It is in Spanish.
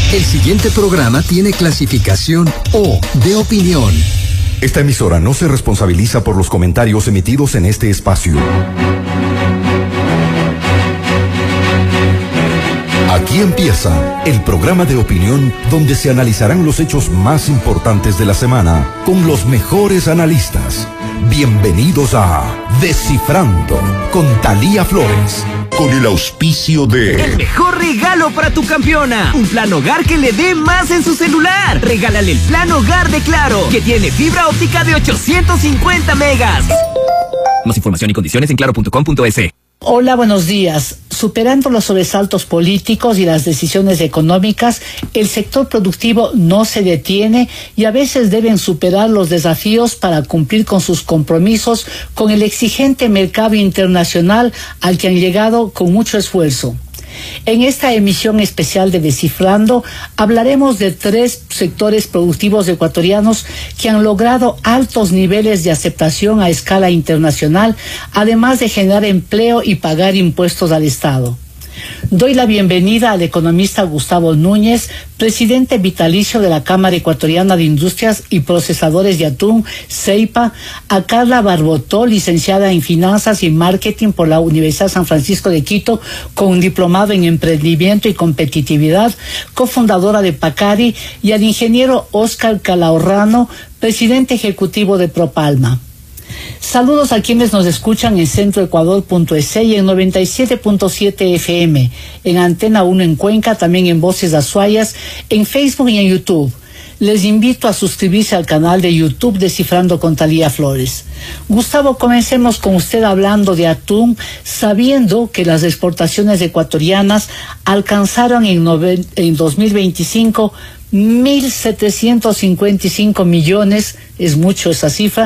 El siguiente programa tiene clasificación O, de opinión. Esta emisora no se responsabiliza por los comentarios emitidos en este espacio. Aquí empieza el programa de opinión donde se analizarán los hechos más importantes de la semana con los mejores analistas. Bienvenidos a Descifrando con Thalía Flores. Con el auspicio de... El mejor regalo para tu campeona. Un plan hogar que le dé más en su celular. Regálale el plan hogar de Claro, que tiene fibra óptica de 850 megas. Más información y condiciones en claro.com.es. Hola, buenos días. Superando los sobresaltos políticos y las decisiones económicas, el sector productivo no se detiene y a veces deben superar los desafíos para cumplir con sus compromisos con el exigente mercado internacional al que han llegado con mucho esfuerzo. En esta emisión especial de Descifrando hablaremos de 3 sectores productivos ecuatorianos que han logrado altos niveles de aceptación a escala internacional, además de generar empleo y pagar impuestos al Estado. Doy la bienvenida al economista Gustavo Núñez, presidente vitalicio de la Cámara Ecuatoriana de Industrias y Procesadores de Atún, CEIPA, a Carla Barbotó, licenciada en Finanzas y Marketing por la Universidad San Francisco de Quito, con un diplomado en Emprendimiento y Competitividad, cofundadora de Pacari, y al ingeniero Óscar Calahorrano, presidente ejecutivo de Propalma. Saludos a quienes nos escuchan en centroecuador.es y en 97.7 FM, en Antena 1 en Cuenca, también en Voces Azuayas, en Facebook y en YouTube. Les invito a suscribirse al canal de YouTube Descifrando con Thalía Flores. Gustavo, comencemos con usted hablando de atún, sabiendo que las exportaciones ecuatorianas alcanzaron en 2025 1.755 millones, es mucho esa cifra,